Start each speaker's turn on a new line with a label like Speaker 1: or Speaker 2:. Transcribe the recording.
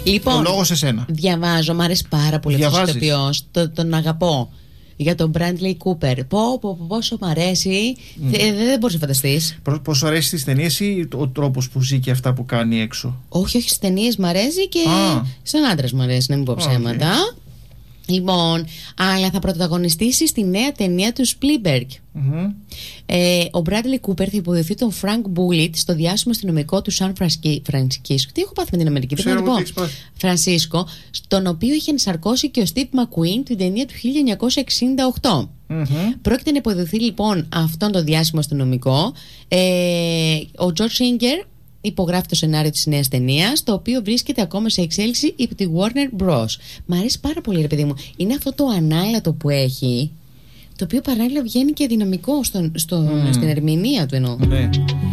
Speaker 1: Λοιπόν,
Speaker 2: το λόγο σε σένα.
Speaker 1: Διαβάζω, μου αρέσει πάρα πολύ αυτός ο ηθοποιός. Τον αγαπώ. Για τον Bradley Cooper. Πόσο μ' αρέσει. Δεν μπορείς να φανταστείς.
Speaker 2: Πόσο αρέσει στις ταινίες ή ο τρόπος που ζει και αυτά που κάνει έξω?
Speaker 1: Όχι, στις ταινίες μ' αρέσει και σαν άντρας μ' αρέσει, να μην πω ψέματα. Λοιπόν, αλλά θα πρωταγωνιστήσει στη νέα ταινία του Spielberg. Ο Bradley Cooper θα υποδοθεί τον Frank Bullitt στο διάσημο αστυνομικό του Σαν Φρανσίσκο. Τι έχω πάθει με την Αμερική, δεν μπορώ να το πω. Φρανσίσκο, στον οποίο είχε ενσαρκώσει και ο Steve McQueen την ταινία του 1968. Πρόκειται να υποδοθεί λοιπόν αυτόν τον διάσημο αστυνομικό. Ο George Singer υπογράφει το σενάριο της νέας ταινίας, το οποίο βρίσκεται ακόμα σε εξέλιξη υπό τη Warner Bros. Μ' αρέσει πάρα πολύ, ρε παιδί μου. Είναι αυτό το ανάλατο που έχει, το οποίο παράλληλα βγαίνει και δυναμικό στην ερμηνεία του εννοώ.
Speaker 2: Ναι.